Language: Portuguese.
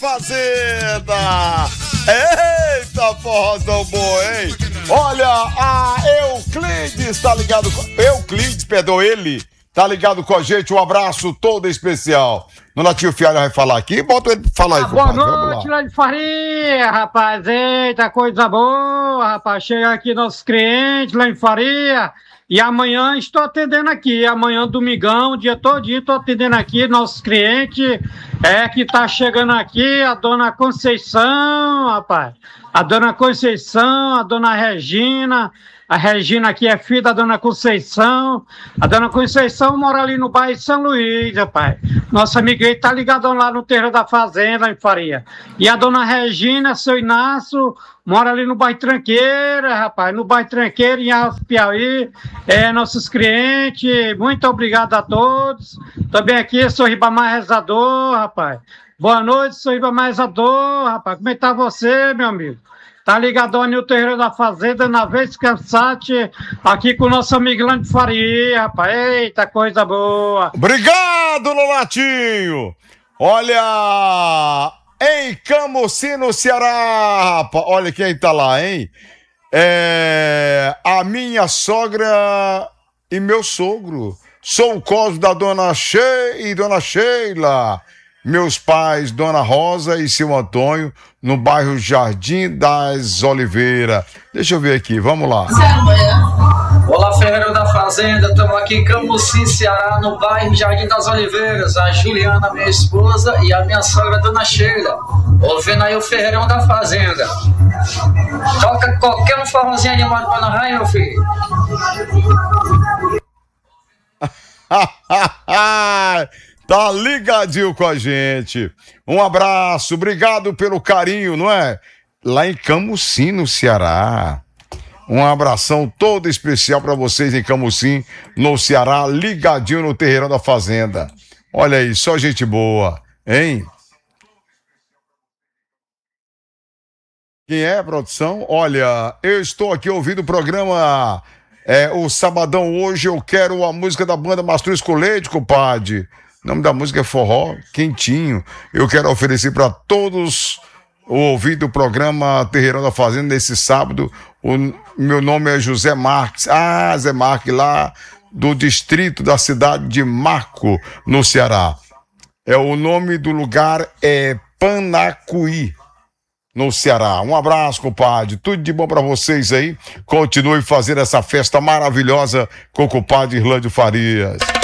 Fazenda. Eita, forrozão bom, hein? Olha, a Euclides tá ligado com... Euclides, perdão, ele tá ligado com a gente. Um abraço todo especial. Dona Tio Fialho vai falar aqui. Bota ele pra falar aí, boa noite, lá de Faria, rapaz. Eita, coisa boa, rapaz. Chega aqui nossos clientes lá em Faria. E amanhã estou atendendo aqui. Amanhã, domingão, o dia todinho, estou atendendo aqui nossos clientes. Que tá chegando aqui, a dona Conceição, rapaz. A dona Conceição, a dona Regina. A Regina aqui é filha da dona Conceição. A dona Conceição mora ali no bairro São Luís, rapaz. Nosso amiguinho tá ligadão lá no terreiro da fazenda, em Faria. E a dona Regina, seu Inácio, mora ali no bairro Tranqueira, rapaz. No bairro Tranqueira, em Alto Piauí. Nossos clientes, muito obrigado a todos. Também aqui, sou Ribamar Rezador, rapaz. Boa noite, sou Ribamar Rezador, rapaz. Como é que tá você, meu amigo? Tá ligadão no terreiro da fazenda, na vez Cansate, aqui com o nosso amigo lá de Faria, rapaz. Eita, coisa boa. Obrigado, Lolatinho. Olha, em Camusim, no Ceará, rapaz. Olha quem tá lá, hein? A minha sogra e meu sogro. Sou o Cosmo da dona Sheila. Meus pais, Dona Rosa e seu Antônio, no bairro Jardim das Oliveiras. Deixa eu ver aqui, vamos lá. Olá, Ferreiro da Fazenda, estamos aqui em Camusim, Ceará, no bairro Jardim das Oliveiras. A Juliana, minha esposa, e a minha sogra, Dona Sheila. Ouvindo aí o Ferreirão da Fazenda. Toca qualquer um forrozinho animado para nós, meu filho. Tá ligadinho com a gente. Um abraço, obrigado pelo carinho, não é? Lá em Camusim, no Ceará. Um abração todo especial para vocês em Camusim, no Ceará, ligadinho no terreirão da fazenda. Olha aí, só gente boa, hein? Quem é, produção? Olha, eu estou aqui ouvindo o programa o Sabadão Hoje. Eu quero a música da banda Mastruz com Leite, compadre. O nome da música é Forró Quentinho. Eu quero oferecer para todos ouvir o programa Terreirão da Fazenda nesse sábado. O meu nome é José Marques. Zé Marques, lá do distrito da cidade de Marco, no Ceará. O nome do lugar é Panacuí, no Ceará. Um abraço, compadre. Tudo de bom para vocês aí. Continue fazendo essa festa maravilhosa com o compadre Irlândio Farias.